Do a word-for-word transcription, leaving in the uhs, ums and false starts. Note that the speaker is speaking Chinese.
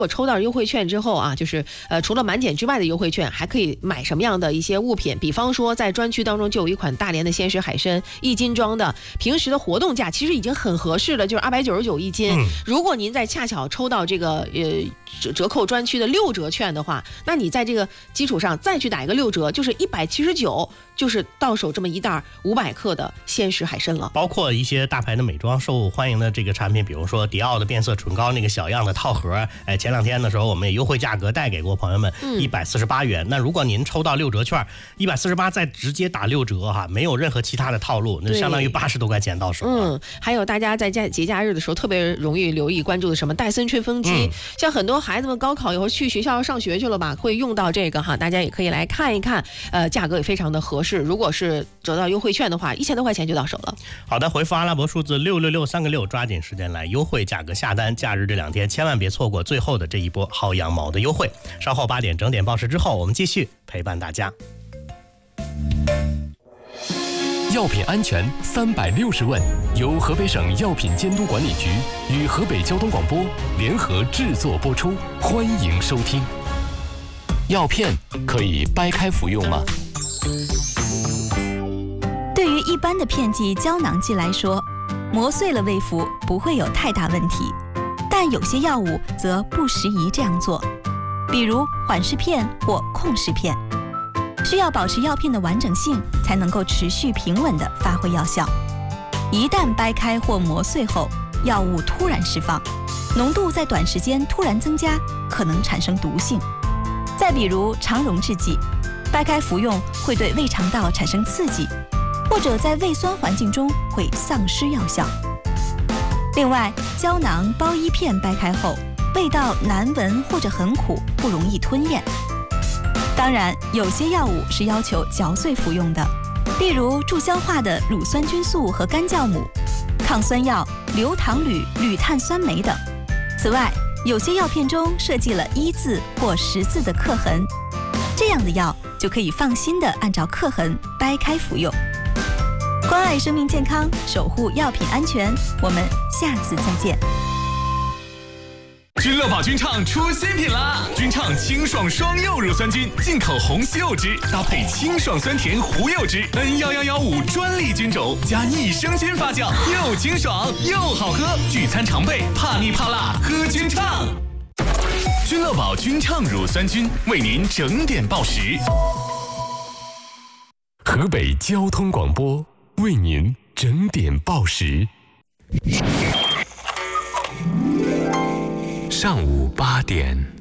我抽到优惠券之后啊，就是呃，除了满减之外的优惠券，还可以买什么样的一些物品？比方说，在专区当中就有一款大连的鲜食海参一斤装的，平时的活动价其实已经很合适了，就是二百九十九一斤。嗯、如果您再恰巧抽到这个呃折折扣专区的六折券的话，那你在这个基础上再去打一个六折，就是一百七十九，就是到手这么一袋五百克的鲜食海参了。 包括一些大牌的美妆受欢迎的这个产品，比如说迪奥的变色唇膏那个小样的套盒，哎，前两天的时候我们也优惠价格带给过朋友们，一百四十八元。那如果您抽到六折券，一百四十八再直接打六折哈，没有任何其他的套路，那相当于八十多块钱到手。 嗯，还有大家在节节假日的时候特别容易留意关注的什么戴森吹风机，嗯、像很多孩子们高考以后去学校上学去了吧，会用到这个哈，大家也可以来看一看，呃，价格也非常的合适。如果是折到优惠券的话，一千多块钱就到手了。 好的，回复阿拉伯数字六六六三个六，抓紧时间来优惠价格下单。假日这两天千万别错过最后的这一波薅羊毛的优惠。稍后八点整点报时之后，我们继续陪伴大家。 药品安全三百六十问，由河北省药品监督管理局与河北交通广播联合制作播出，欢迎收听。药片可以掰开服用吗？ 对于一般的片剂、胶囊剂来说，磨碎了喂服不会有太大问题，但有些药物则不适宜这样做，比如缓释片或控释片，需要保持药片的完整性，才能够持续平稳地发挥药效。一旦掰开或磨碎后，药物突然释放，浓度在短时间突然增加，可能产生毒性。再比如肠溶制剂，掰开服用会对胃肠道产生刺激，或者在胃酸环境中会丧失药效。另外，胶囊、包衣片掰开后，味道难闻或者很苦，不容易吞咽。当然，有些药物是要求嚼碎服用的，例如助消化的乳酸菌素和干酵母、抗酸药、硫糖铝、铝碳酸镁等。此外，有些药片中设计了一字或十字的刻痕，这样的药就可以放心地按照刻痕掰开服用。关爱生命健康，守护药品安全，我们下次再见。 君乐宝君畅出新品啦！君畅清爽双柚乳酸菌，进口红西柚汁，搭配清爽酸甜胡柚汁 N 一一一五专利菌种，加益生菌发酵，又清爽又好喝。聚餐常备，怕腻怕辣，喝君畅。君乐宝君畅乳酸菌为您整点报时。 河北交通广播为您整点报时。上午八点。